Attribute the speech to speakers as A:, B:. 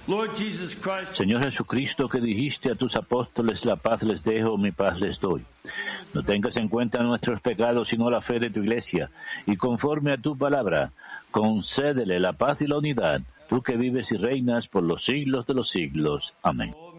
A: Señor Jesucristo, que dijiste a tus apóstoles, la paz les dejo, mi paz les doy. No tengas en cuenta nuestros pecados, sino la fe de tu iglesia, y conforme a tu palabra, concédele la paz y la unidad, tú que vives y reinas por los siglos de los siglos. Amén.